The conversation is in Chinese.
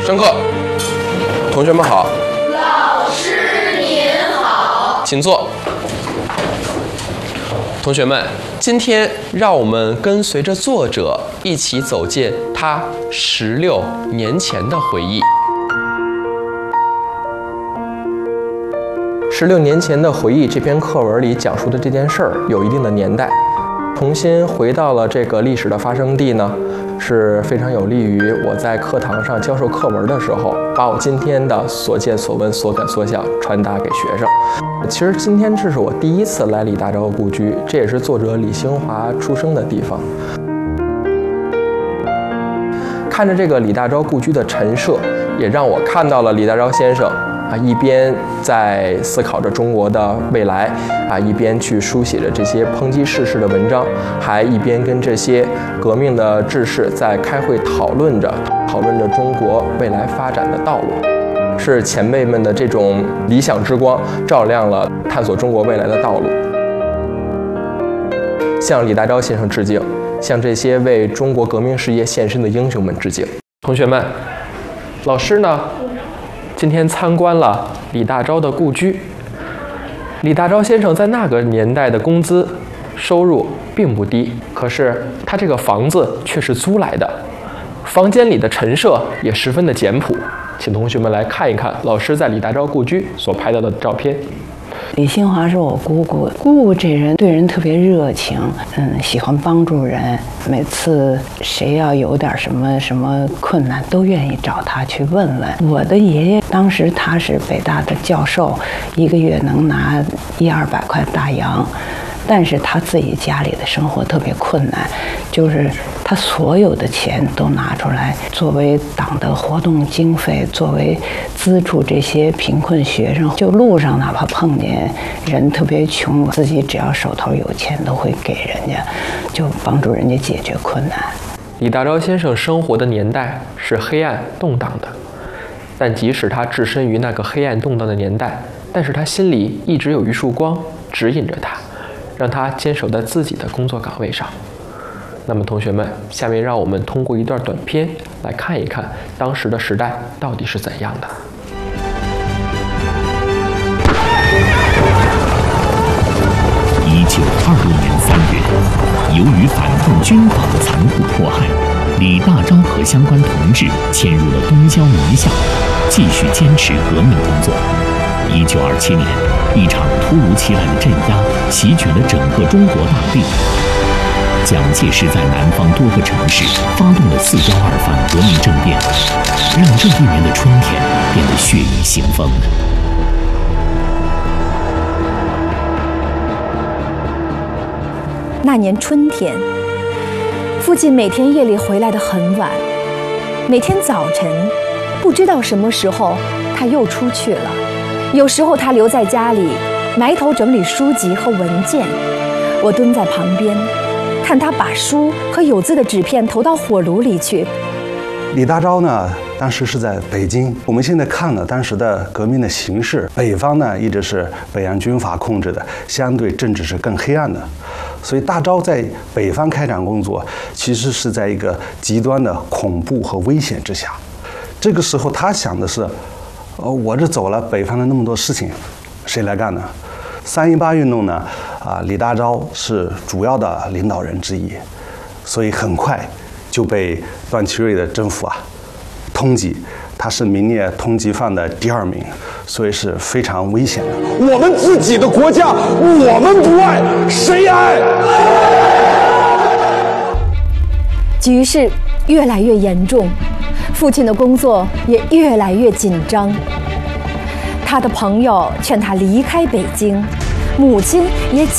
上课，同学们好。 老师您好， 请坐。同学们，今天让我们跟随着作者一起走进他16年前的回忆。16年前的回忆这篇课文里讲述的这件事儿有一定的年代，重新回到了这个历史的发生地呢，是非常有利于我在课堂上教授课文的时候，把我今天的所见所闻所感所想传达给学生。其实今天这是我第一次来李大钊故居，这也是作者李兴华出生的地方。看着这个李大钊故居的陈设，也让我看到了李大钊先生一边在思考着中国的未来一边去书写着这些抨击世事的文章，还一边跟这些革命的志士在开会讨论着中国未来发展的道路。是前辈们的这种理想之光照亮了探索中国未来的道路。向李大钊先生致敬，向这些为中国革命事业献身的英雄们致敬。同学们，老师呢今天参观了李大钊的故居。李大钊先生在那个年代的工资收入并不低，可是他这个房子却是租来的，房间里的陈设也十分的简朴。请同学们来看一看老师在李大钊故居所拍到的照片。 李兴华是我姑姑，姑姑这人对人特别热情，喜欢帮助人。每次谁要有点什么困难，都愿意找他去问问。我的爷爷当时他是北大的教授，一个月能拿100-200块大洋。但是他自己家里的生活特别困难，就是他所有的钱都拿出来作为党的活动经费，作为资助这些贫困学生。就路上哪怕碰见人特别穷，自己只要手头有钱都会给人家，就帮助人家解决困难。 李大钊先生生活的年代是黑暗动荡的，但即使他置身于那个黑暗动荡的年代，但是他心里一直有一束光指引着他，让他坚守在自己的工作岗位上。那么同学们，下面让我们通过一段短片来看一看当时的时代到底是怎样的。 1926年3月，由于反动军阀的残酷迫害，李大钊和相关同志迁入了东郊宁夏，继续坚持革命工作。1927年，一场突如其来的镇压席卷了整个中国大地。蒋介石在南方多个城市发动了4·12反革命政变，让这一年的春天变得血雨腥风。 那年春天，父亲每天夜里回来得很晚，每天早晨不知道什么时候他又出去了。有时候他留在家里，埋头整理书籍和文件，我蹲在旁边，看他把书和有字的纸片投到火炉里去。 李大钊呢，当时是在北京。我们现在看了当时的革命的形势，北方呢一直是北洋军阀控制的，相对政治是更黑暗的。所以大钊在北方开展工作，其实是在一个极端的恐怖和危险之下。这个时候他想的是，我这走了，北方的那么多事情，谁来干呢？3·18运动呢，李大钊是主要的领导人之一，所以很快就被段祺瑞的政府通缉，他是名列通缉犯的第2名，所以是非常危险的。 我们自己的国家，我们不爱，谁爱？ 局势越来越严重，父亲的工作也越来越紧张。他的朋友劝他离开北京，母亲也